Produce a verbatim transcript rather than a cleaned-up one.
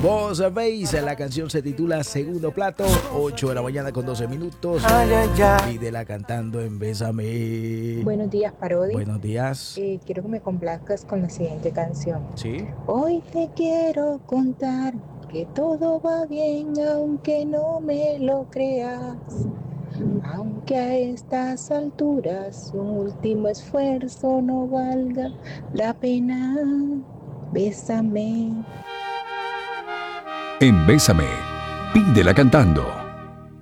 Voz Bass, la canción se titula Segundo Plato, ocho de la mañana con doce minutos. Ay, ay, ay. Pídela cantando en Bésame. Buenos días, Parodi. Buenos días. Eh, quiero que me complazcas con la siguiente canción. Sí. Hoy te quiero contar que todo va bien, aunque no me lo creas. Aunque a estas alturas un último esfuerzo no valga la pena. Bésame. En Bésame, pídela cantando.